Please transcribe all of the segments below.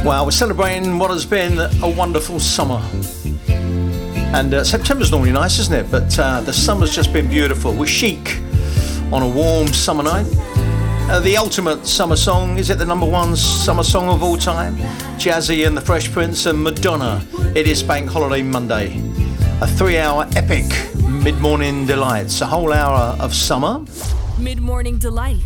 Well, we're celebrating what has been a wonderful summer. And September's normally nice, isn't it? But the summer's just been beautiful. We're chic on a warm summer night. The ultimate summer song, is it the number one summer song of all time? Jazzy and the Fresh Prince and Madonna. It is Bank Holiday Monday. A 3-hour epic mid-morning delights. A whole hour of summer. Mid-morning delight.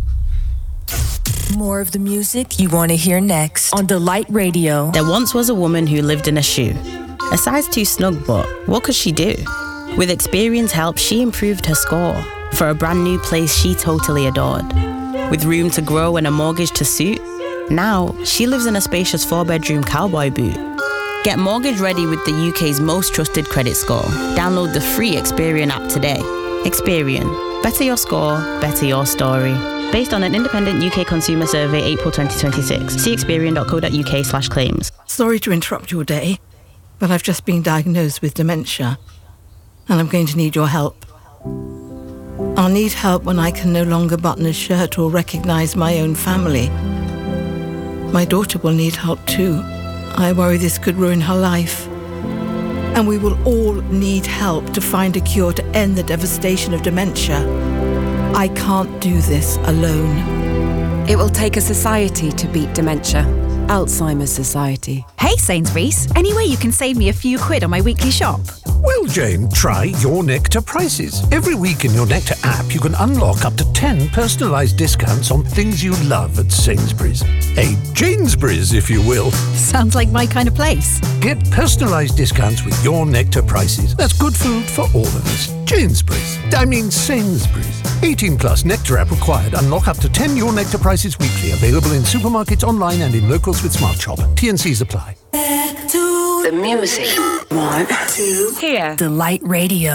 More of the music you want to hear next on Delight Radio. There once was a woman who lived in a shoe. A size too snug, but what could she do? With Experian's help, she improved her score for a brand new place she totally adored. With room to grow and a mortgage to suit, now she lives in a spacious 4-bedroom cowboy boot. Get mortgage ready with the UK's most trusted credit score. Download the free Experian app today. Experian. Better your score, better your story. Based on an independent UK consumer survey, April 2026. See experian.co.uk/claims. Sorry to interrupt your day, but I've just been diagnosed with dementia, and I'm going to need your help. I'll need help when I can no longer button a shirt or recognise my own family. My daughter will need help too. I worry this could ruin her life. And we will all need help to find a cure to end the devastation of dementia. I can't do this alone. It will take a society to beat dementia. Alzheimer's Society. Hey Sainsbury's, any way you can save me a few quid on my weekly shop? Well, Jane, try Your Nectar prices. Every week in Your Nectar app, you can unlock up to 10 personalised discounts on things you love at Sainsbury's. A Janesbury's, if you will. Sounds like my kind of place. Get personalised discounts with Your Nectar prices. That's good food for all of us. Sainsbury's. 18 plus Nectar app required. Unlock up to 10 Your Nectar prices weekly. Available in supermarkets, online and in locals with Smart Shop. T&Cs apply. Back to The music. 1, 2, Here. Delight Radio.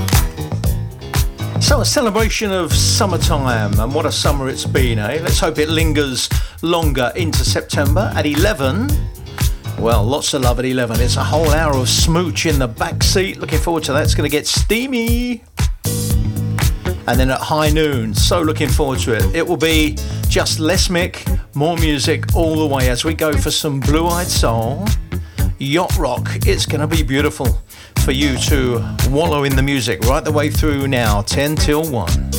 So a celebration of summertime, and what a summer it's been, eh? Let's hope it lingers longer into September. At 11, well, lots of love at 11. It's a whole hour of smooch in the back seat. Looking forward to that. It's going to get steamy. And then at high noon, so looking forward to it. It will be just less Mick, more music all the way as we go for some Blue-Eyed Soul, yacht rock. It's going to be beautiful for you to wallow in the music right the way through now, 10 till 1.